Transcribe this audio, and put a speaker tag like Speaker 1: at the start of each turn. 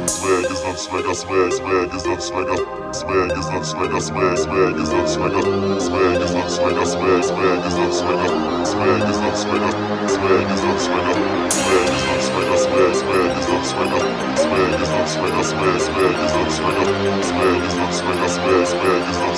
Speaker 1: Swag is not swagger, swag is not swagger. Swag is not swagger, swag is not swagger. Swag is not swagger, swag is not swagger. Swag is not swagger, swag is not swagger. Swag is not swagger, swag is not swagger. Swag is not swagger, swag is not swagger. Swag is not swagger, swag is not